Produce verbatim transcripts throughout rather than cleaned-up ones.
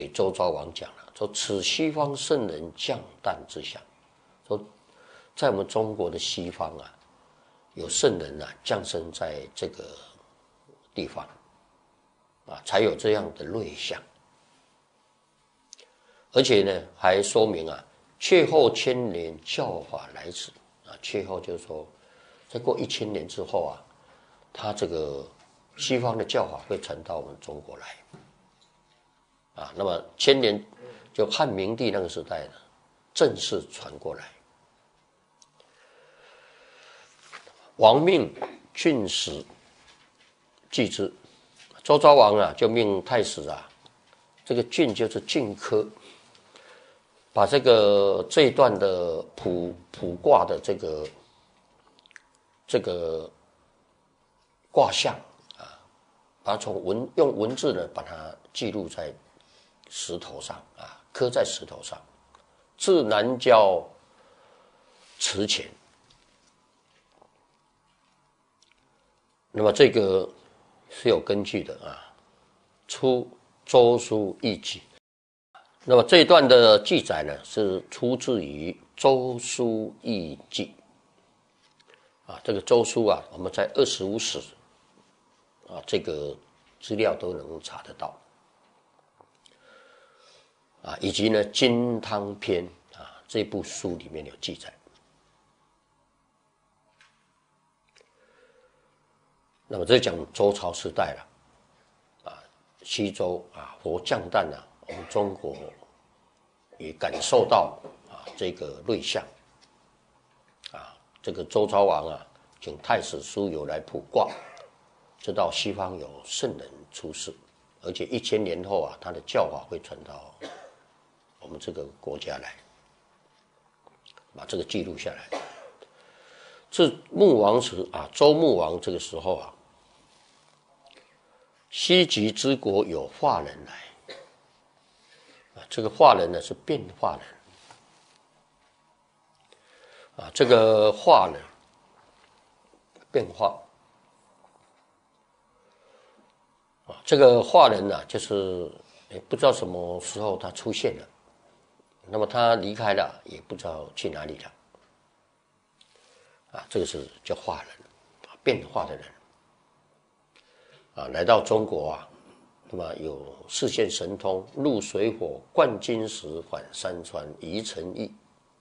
周昭王讲了，说此西方圣人降诞之象，说在我们中国的西方啊，有圣人啊降生在这个地方啊，才有这样的瑞相。而且呢，还说明啊，却后千年教法来此啊，却后就是说，再过一千年之后啊，他这个西方的教法会传到我们中国来。啊，那么千年就汉明帝那个时代呢，正式传过来。王命郡使继之，周昭王啊，就命太史啊，这个郡就是郡科，把这个这一段的卜卜卦的这个这个卦象啊，把它从文用文字呢，把它记录在石头上啊，刻在石头上，至南郊祠前。那么这个是有根据的啊，出周书易记。那么这一段的记载呢，是出自于周书易记啊。这个周书啊，我们在二十五史啊，这个资料都能查得到。啊，以及呢《金汤篇》啊这部书里面有记载。那么这讲周朝时代了，啊，西周啊佛降诞啊，我们中国也感受到啊这个瑞相，啊，这个周昭王啊，请太史书友来卜卦，知道西方有圣人出世，而且一千年后啊，他的教法会传到我们这个国家来，把这个记录下来。自穆王时啊，周穆王这个时候啊，西极之国有化人来啊，这个化人呢是变化人啊，这个化呢变化啊，这个化人呢、啊、就是也不知道什么时候他出现了。那么他离开了，也不知道去哪里了，啊，这个是叫化人，啊，变化的人，啊，来到中国啊，那么有视线神通，入水火，贯金石，缓山川，移城邑，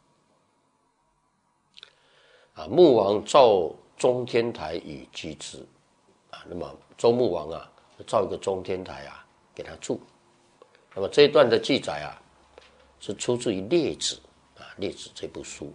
啊，穆王造中天台以居之，啊，那么周穆王啊，造一个中天台啊，给他住。那么这一段的记载啊，是出自于《列子》啊，《列子》这部书。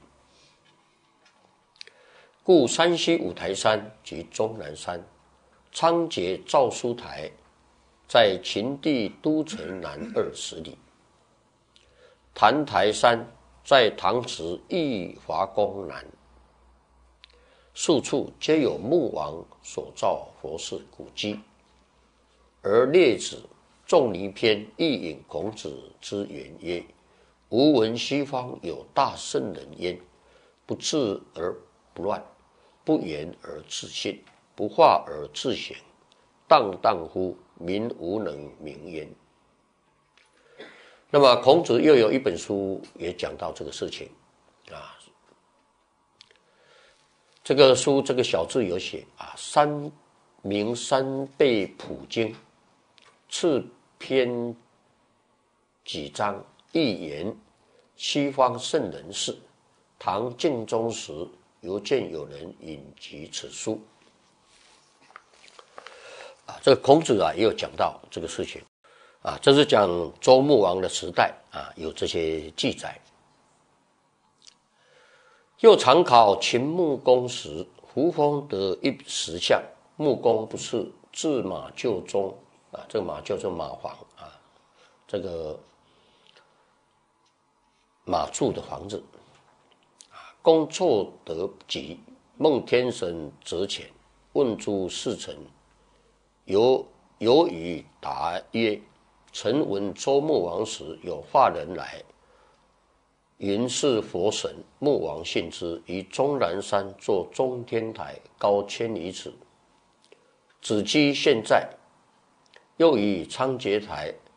故山西五台山及终南山，仓颉诏书台，在秦地都城南二十里。坛台山在唐池义华宫南，数处皆有穆王所造佛事古迹。而《列子·仲尼篇》亦引孔子之言曰：吾闻西方有大圣人焉，不治而不乱，不言而自信，不化而自显，荡荡乎民无能名焉。那么孔子又有一本书也讲到这个事情啊，这个书这个小字有写啊，三明三倍普经，次篇几章，一言西方圣人事。唐敬宗时，犹见有人引及此书。啊，这个孔子啊也有讲到这个事情，啊，这是讲周穆王的时代啊，有这些记载。又常考秦穆公时，胡风得一石像，穆公不是，至马厩中啊，这个马厩就是马房啊，这个马住的房子。公错得吉，孟天神则浅，问诸侍臣，有有语答曰：臣闻周穆王时，有化人来，云是佛神。穆王信之，于终南山作中天台，高千余尺，子机现在。又以仓颉台